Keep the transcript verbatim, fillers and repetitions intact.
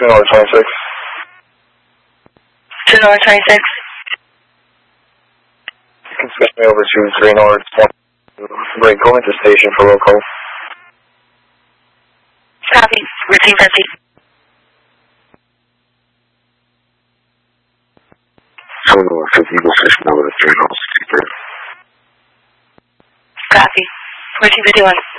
two North twenty-six. two North twenty-six. You can switch me over to three North. Break, go into station for local. Copy. Routine fifty. two North fifty, go switch me over to three North sixty-three. Copy. fourteen fifty-one.